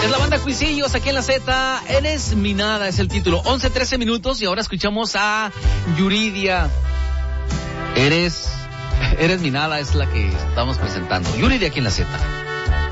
Es la banda Cuisillos aquí en la Z. Eres mi nada es el título. 11:13 minutos y ahora escuchamos a Yuridia. Eres mi nada es la que estamos presentando. Yuridia aquí en la Z.